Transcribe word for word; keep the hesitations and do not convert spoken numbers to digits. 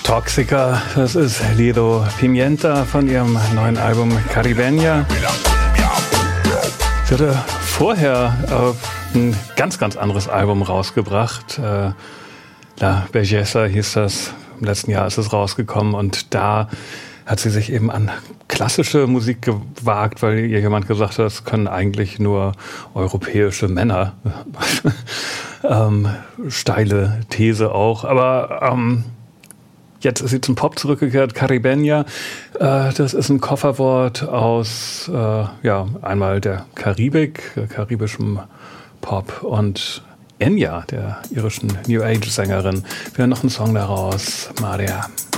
Toxica, das ist Lido Pimienta von ihrem neuen Album Caribeña. Sie hatte vorher äh, ein ganz, ganz anderes Album rausgebracht. Äh, La Belleza hieß das. Im letzten Jahr ist es rausgekommen und da hat sie sich eben an klassische Musik gewagt, weil ihr jemand gesagt hat, das können eigentlich nur europäische Männer. ähm, steile These auch, aber ähm, jetzt ist sie zum Pop zurückgekehrt. Caribeña, äh, das ist ein Kofferwort aus äh, ja einmal der Karibik, der karibischem Pop, und Enya, der irischen New Age Sängerin. Wir hören noch einen Song daraus, Maria.